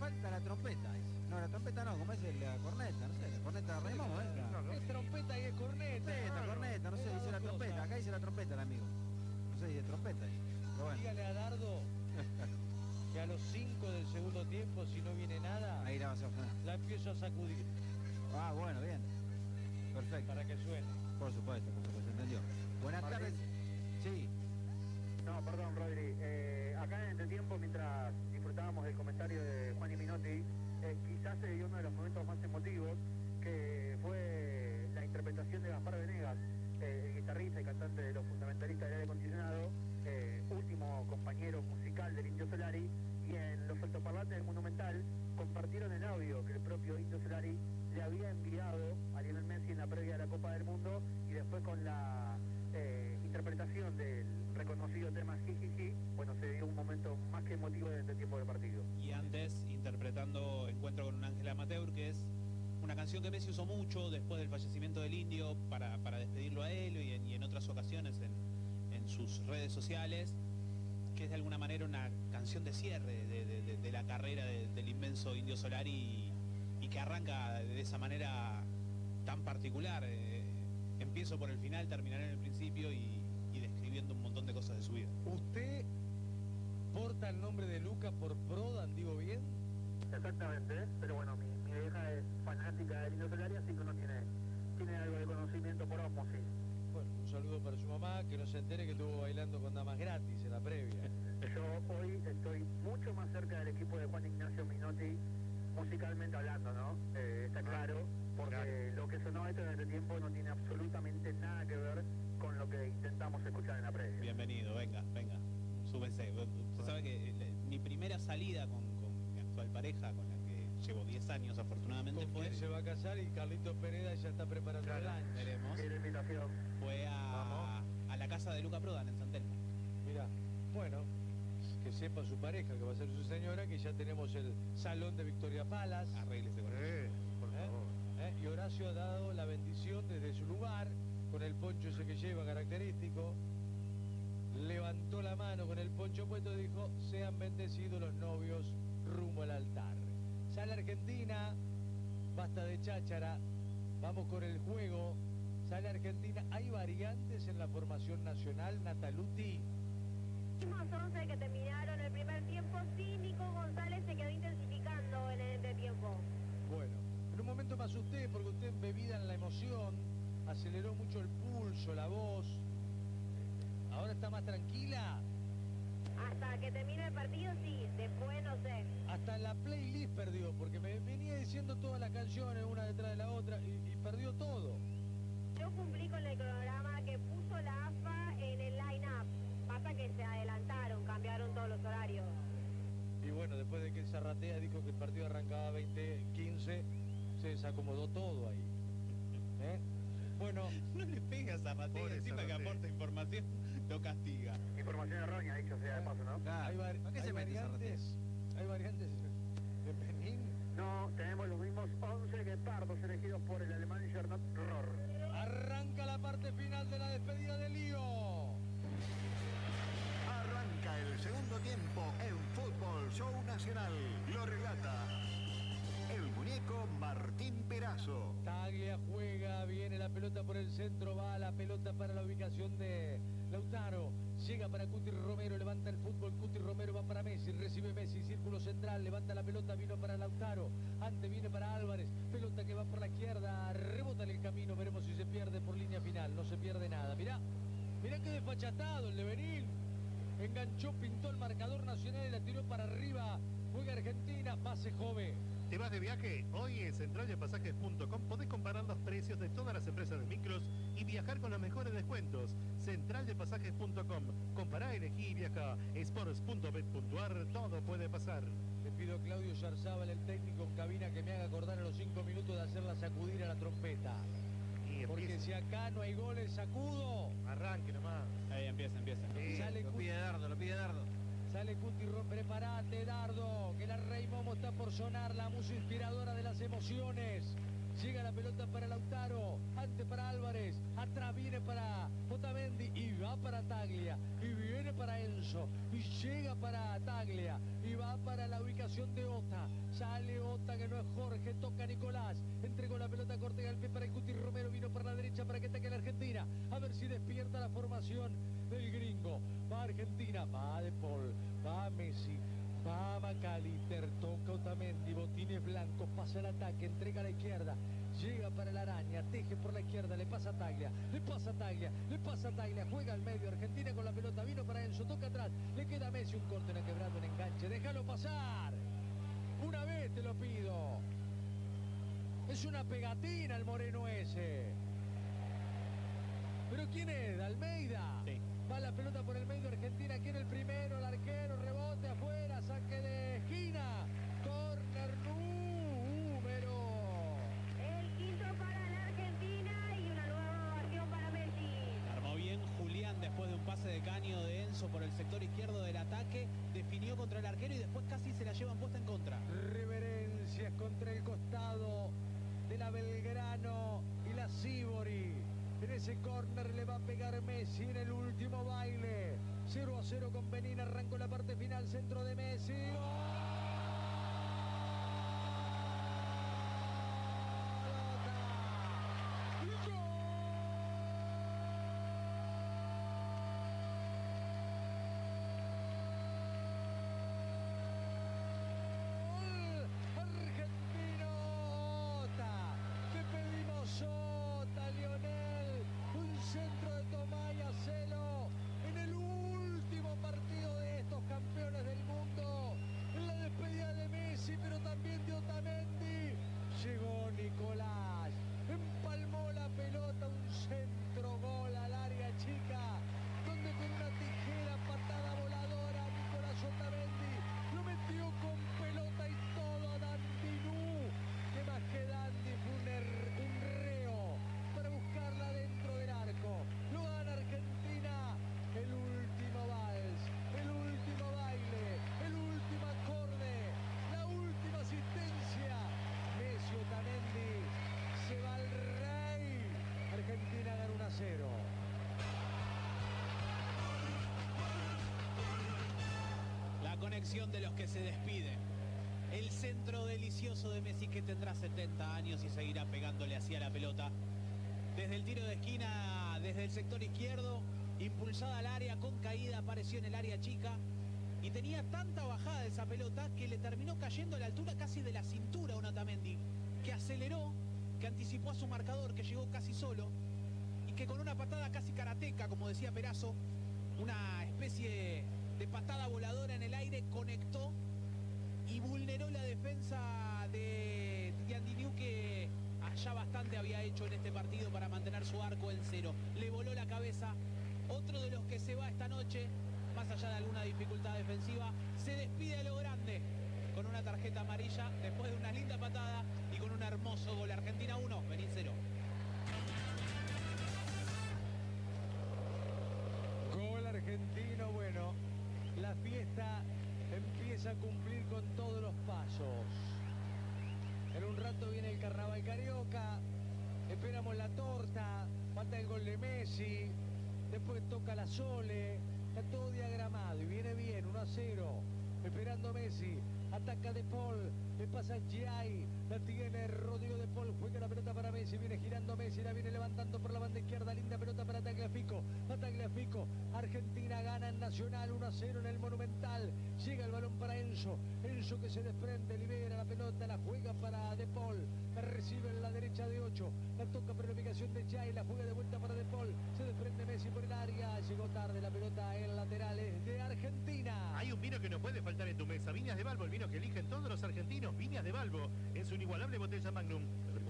falta la trompeta. No, la trompeta no, como es la corneta, no sé, la corneta de Raymond, ¿eh? Es trompeta y es corneta. Corneta, no sé, dice la trompeta. Acá dice la trompeta el amigo. No sé, dice trompeta. Pero bueno. Dígale a Dardo que a los 5 del segundo tiempo, si no viene nada, ahí la vas a frenar. La empiezo a sacudir. Ah, bueno, bien. Perfecto. Para que suene. Por supuesto, entendió. Buenas tardes. Sí. No, perdón, Rodri. Acá en entretiempo, mientras disfrutábamos del comentario de Juan y Minotti, quizás se dio uno de los momentos más emotivos, que fue la interpretación de Gaspar Venegas, el guitarrista y cantante de Los Fundamentalistas del Aire Acondicionado, último compañero musical del Indio Solari, y en los altoparlantes del Monumental compartieron el audio que el propio Indio Solari le había enviado a Lionel Messi en la previa de la Copa del Mundo, y después con la interpretación del reconocido tema Jijiji, bueno, se dio un momento más que emotivo de este tiempo de partido. Y antes interpretando Encuentro con un ángel amateur, que es una canción que Messi usó mucho después del fallecimiento del Indio para despedirlo a él y en otras ocasiones en sus redes sociales, que es de alguna manera una canción de cierre de la carrera del inmenso Indio Solari y que arranca de esa manera tan particular. Empiezo por el final, terminaré en el principio y describiendo un montón de cosas de su vida. ¿Usted porta el nombre de Luca por Prodan, digo bien? Exactamente, pero bueno, mi vieja es fanática del Indio Solari, así que uno tiene algo de conocimiento por osmosis. Bueno, un saludo para su mamá, que no se entere que estuvo bailando con damas gratis en la previa. Yo hoy estoy mucho más cerca del equipo de Juan Ignacio Minotti, musicalmente hablando, ¿no? Está claro, porque lo que sonó esto en este tiempo no tiene absolutamente nada que ver con lo que intentamos escuchar en la previa. Bienvenido, venga, súbese. Usted sabe que mi primera salida con mi actual pareja, con la que llevo 10 años afortunadamente, ¿Con quién se va a casar? Y Carlitos Pereda ya está preparando el año. Veremos. Qué invitación. Fue a la casa de Luca Prodan en San Telmo. Mirá, bueno, que sepa su pareja, que va a ser su señora, que ya tenemos el salón de Victoria Palace. Arréglese con eso. Por favor. Y Horacio ha dado la bendición desde su lugar, con el poncho ese que lleva característico. Levantó la mano con el poncho puesto y dijo: sean bendecidos los novios rumbo al altar. Sale Argentina, basta de cháchara, vamos con el juego. Sale Argentina. ¿Hay variantes en la formación nacional, Nataluti? Últimos 11 que terminaron el primer tiempo, sí, Nico González se quedó intensificando en el entretiempo. Bueno, en un momento me asusté porque usted, embebida en la emoción, aceleró mucho el pulso, la voz. ¿Ahora está más tranquila? Hasta que termine el partido, sí, después no sé. Hasta la playlist perdió, porque me venía diciendo todas las canciones una detrás de la otra y perdió todo. Yo cumplí con el programa que puso la AFA en el line-up. Pasa que se adelantaron, cambiaron todos los horarios. Y bueno, después de que Zarratea dijo que el partido arrancaba 20:15, se desacomodó todo ahí. Bueno, no le pega a Zarratea, encima que aporta información, lo castiga. Información errónea, dicho sea de paso, ¿no? Claro. ¿Para qué se mete variantes? ¿Hay variantes de Penín? No, tenemos los mismos 11 guepardos elegidos por el alemán Gernot Rohr. Arranca la parte final de la despedida de Lío. Arranca el segundo tiempo en Fútbol Show Nacional. Lo relata el muñeco Martín Perazo. Taglia juega, viene la pelota por el centro, va la pelota para la ubicación de Lautaro. Llega para Cuti Romero, levanta el fútbol, Cuti Romero va para Messi, recibe Messi, círculo central, levanta la pelota, vino para Lautaro. Antes viene para Álvarez, pelota que va por la izquierda, rebota en el camino, veremos si se pierde por línea final. No se pierde nada, mirá qué desfachatado el de Benín. Enganchó, pintó el marcador nacional y la tiró para arriba. Juega Argentina, pase Jove. ¿Te vas de viaje? Hoy en centraldepasajes.com podés comparar los precios de todas las empresas de micros y viajar con los mejores descuentos. Centraldepasajes.com. Compará, elegí y viaja. Sports.bet.ar, todo puede pasar. Le pido a Claudio Yarzábal, el técnico en cabina, que me haga acordar a los 5 minutos de hacerla sacudir a la trompeta. Porque si acá no hay goles, sacudo. Arranque nomás. Ahí empieza. Sale lo pide Dardo. Sale Cuti, prepárate, Dardo, que la Rey Momo está por sonar, la música inspiradora de las emociones. Llega la pelota para Lautaro, antes para Álvarez, atrás viene para Otamendi y va para Taglia y viene para Enzo y llega para Taglia y va para la ubicación de Ota. Sale Ota, que no es Jorge, toca Nicolás, entregó la pelota corta y al pie para el Cuti Romero, vino por la derecha para que ataque la Argentina, a ver si despierta la formación del gringo. Va Argentina, va De Paul, va Messi, va McAllister, toca Otamendi, botines blancos, pasa el ataque, entrega a la izquierda, llega para la araña, teje por la izquierda, le pasa a Taglia, le pasa a Taglia, le pasa a Taglia, juega al medio, Argentina con la pelota, vino para Enzo, toca atrás, le queda a Messi, un corte, una quebrada, un enganche, déjalo pasar, una vez te lo pido, es una pegatina el moreno ese, pero ¿quién es? ¿Almeida? Sí. Va la pelota por el medio, Argentina quiere el primero, el arquero, rebote afuera, saque de esquina, córner número. El quinto para la Argentina y una nueva ovación para Messi. Armó bien Julián después de un pase de caño de Enzo por el sector izquierdo del ataque, definió contra el arquero y después casi se la llevan puesta en contra. Reverencias contra el costado de la Belgrano y la Sibori. En ese córner le va a pegar Messi en el último baile. 0-0 con Benín, arrancó la parte final, centro de Messi. Centro de Tomás y Acelo en el último partido de estos campeones del mundo, en la despedida de Messi, pero también de Otamendi. Llegó Nicolás, empalmó la pelota, un centro gol al área chica, donde con una tijera patada voladora Nicolás Otamendi lo metió con pelota y todo a Dandinú, que más que Dandy fue un reo para buscarla dentro del arco. Lo gana Argentina. El último vals, el último baile, el último acorde, la última asistencia. Messi, Otamendi, se va el rey. Argentina gana 1-0. La conexión de los que se despiden. El centro delicioso de Messi, que tendrá 70 años y seguirá pegándole hacia la pelota. Desde el tiro de esquina, desde el sector izquierdo, impulsada al área, con caída, apareció en el área chica. Y tenía tanta bajada esa pelota que le terminó cayendo a la altura casi de la cintura a un Otamendi, que aceleró, que anticipó a su marcador, que llegó casi solo, y que con una patada casi karateca, como decía Perazo, una especie de patada voladora en el aire, conectó y vulneró la defensa de Dandinú, que ya bastante había hecho en este partido para mantener su arco en cero. Le voló la cabeza. Otro de los que se va esta noche, más allá de alguna dificultad defensiva, se despide a lo grande con una tarjeta amarilla después de una linda patada y con un hermoso gol. Argentina 1, Benín 0. Gol argentino, bueno, la fiesta empieza a cumplir con todos los pasos. En un rato viene el carnaval carioca, esperamos la torta, falta el gol de Messi, después toca la Sole, está todo diagramado y viene bien, 1-0, esperando Messi, ataca De Paul, le pasa a Giai, la tiene Rodrigo De Paul, juega la pelota para Messi, viene girando Messi, la viene levantando por la banda izquierda, linda pelota para Tagliafico, Argentina gana en Nacional 1-0 en el Monumental, llega el balón para Enzo, Enzo que se desprende, libera la pelota, la juega para De Paul, la recibe en la derecha de 8, la toca por la ubicación de Giai, la juega de vuelta para De Paul, se desprende Messi por el área, llegó tarde la pelota en laterales de Argentina. Hay un vino que no puede faltar en tu mesa, Viñas de Balbo, el vino que eligen todos los argentinos, Viñas de Balbo, en su inigualable botella Magnum.